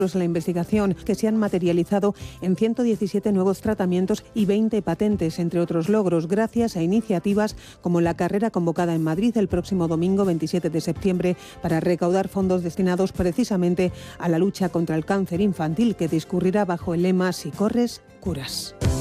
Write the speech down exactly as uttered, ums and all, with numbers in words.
la investigación, que se han materializado en ciento diecisiete nuevos tratamientos y veinte patentes, entre otros logros, gracias a iniciativas como la carrera convocada en Madrid el próximo domingo veintisiete de septiembre para recaudar fondos destinados precisamente a la lucha contra el cáncer infantil, que discurrirá bajo el lema "Si corres, curas".